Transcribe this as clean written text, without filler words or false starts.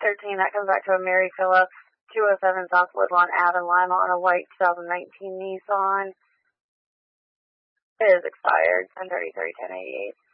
13, that comes back to a Mary Phillips, 207 South Woodlawn Ave in Lima on a white 2019 Nissan. It is expired, 10/30/10/88.